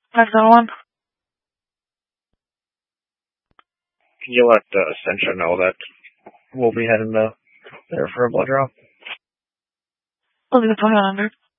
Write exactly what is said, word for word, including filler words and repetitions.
five seven one. Can you let uh, Sentra know that we'll be heading to there for a blood draw? I'll leave the twenty-one hundred.